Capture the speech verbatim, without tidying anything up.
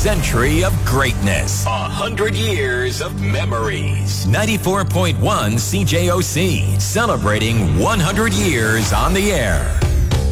century of greatness. A hundred years of memories. ninety-four point one C J O C, celebrating one hundred years on the air.